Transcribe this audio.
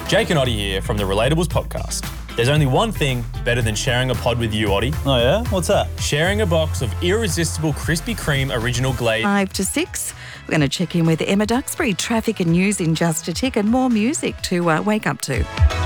Jake and Oddie here from the Relatables podcast. There's only one thing better than sharing a pod with you, Oddie. Oh yeah? What's that? Sharing a box of irresistible Krispy Kreme original glaze. 5 to 6. We're going to check in with Emma Duxbury, traffic and news in just a tick, and more music to wake up to.